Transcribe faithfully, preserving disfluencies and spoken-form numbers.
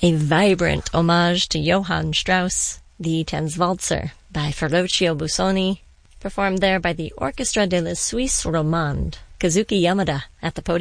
A vibrant homage to Johann Strauss, the Tanzwalzer by Ferruccio Busoni, performed there by the Orchestra de la Suisse Romande. Kazuki Yamada at the podium.